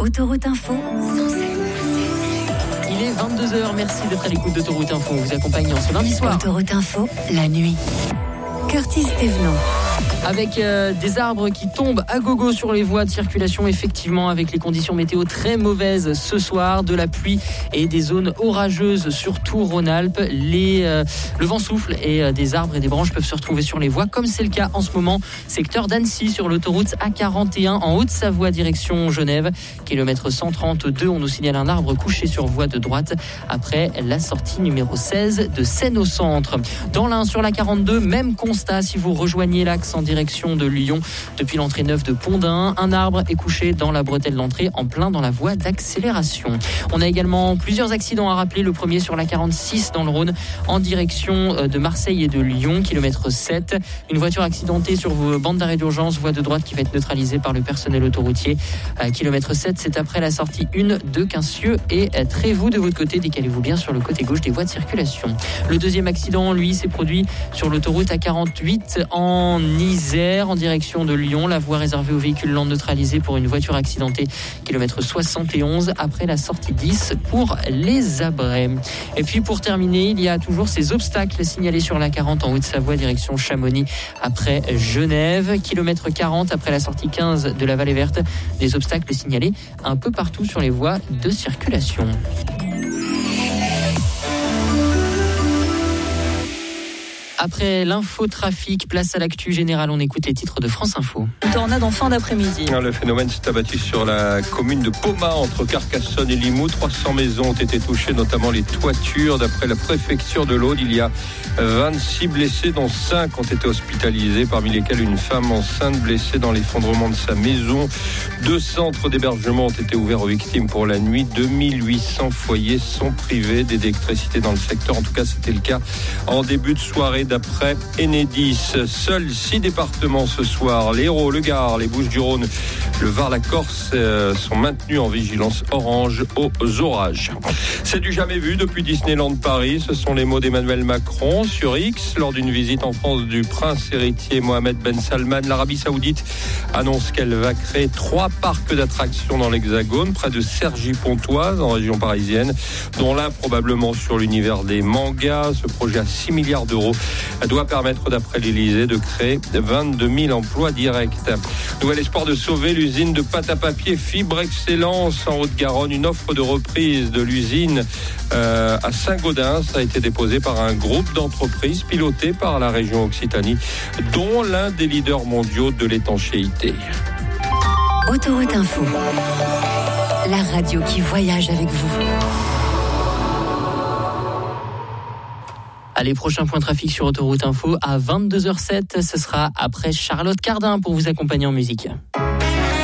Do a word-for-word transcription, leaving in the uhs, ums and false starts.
Autoroute Info. Il est vingt-deux heures, merci d'être à l'écoute d'Autoroute Info. On vous accompagne en ce lundi soir. Autoroute Info, la nuit. Curtis Thévenot. Avec euh, des arbres qui tombent à gogo sur les voies de circulation, effectivement, avec les conditions météo très mauvaises ce soir, de la pluie et des zones orageuses, surtout Rhône-Alpes. Les, euh, le vent souffle et euh, des arbres et des branches peuvent se retrouver sur les voies, comme c'est le cas en ce moment, secteur d'Annecy, sur l'autoroute A quarante et un, en Haute-Savoie, direction Genève. Kilomètre cent trente-deux, on nous signale un arbre couché sur voie de droite, après la sortie numéro seize de Seine au centre. Dans l'Ain, sur la quarante-deux, même constat si vous rejoignez l'axe en direction de Lyon depuis l'entrée neuve de Pont-d'Ain. Un arbre est couché dans la bretelle d'entrée en plein dans la voie d'accélération. On a également plusieurs accidents à rappeler. Le premier sur la quarante-six dans le Rhône en direction de Marseille et de Lyon, kilomètre sept. Une voiture accidentée sur vos bandes d'arrêt d'urgence, voie de droite qui va être neutralisée par le personnel autoroutier. Kilomètre sept, c'est après la sortie un de Quincieux et Trévoux. De votre côté, décalez-vous bien sur le côté gauche des voies de circulation. Le deuxième accident, lui, s'est produit sur l'autoroute A quarante-huit en Isère, en direction de Lyon. La voie réservée aux véhicules lents neutralisée pour une voiture accidentée, kilomètre soixante et onze, après la sortie dix pour les Abrets. Et puis pour terminer, il y a toujours ces obstacles signalés sur la quarante en Haute-Savoie, direction Chamonix, après Genève. Kilomètre quarante, après la sortie quinze de la Vallée Verte. Des obstacles signalés un peu partout sur les voies de circulation. Après l'infotrafic, place à l'actu générale, on écoute les titres de France Info. Une tornade en fin d'après-midi. Le phénomène s'est abattu sur la commune de Pomat, entre Carcassonne et Limoux. trois cents maisons ont été touchées, notamment les toitures. D'après la préfecture de l'Aude, il y a vingt-six blessés, dont cinq ont été hospitalisés, parmi lesquels une femme enceinte blessée dans l'effondrement de sa maison. Deux centres d'hébergement ont été ouverts aux victimes pour la nuit. deux mille huit cents foyers sont privés d'électricité dans le secteur. En tout cas, c'était le cas en début de soirée. D'après Enedis, seuls six départements ce soir, l'Hérault, le Gard, les Bouches-du-Rhône, le Var, la Corse, euh, sont maintenus en vigilance orange aux orages. C'est du jamais vu depuis Disneyland Paris. Ce sont les mots d'Emmanuel Macron sur X lors d'une visite en France du prince héritier Mohamed Ben Salman. L'Arabie Saoudite annonce qu'elle va créer trois parcs d'attractions dans l'Hexagone, près de Cergy-Pontoise, en région parisienne, dont l'un probablement sur l'univers des mangas. Ce projet à six milliards d'euros doit permettre, d'après l'Élysée, de créer vingt-deux mille emplois directs. Nouvel espoir de sauver l'usine de pâte à papier Fibre Excellence en Haute-Garonne. Une offre de reprise de l'usine euh, à Saint-Gaudens a été déposée par un groupe d'entreprises piloté par la région Occitanie, dont l'un des leaders mondiaux de l'étanchéité. Autoroute Info, la radio qui voyage avec vous. Allez, prochain point trafic sur Autoroute Info à vingt-deux heures zéro sept. Ce sera après Charlotte Cardin pour vous accompagner en musique.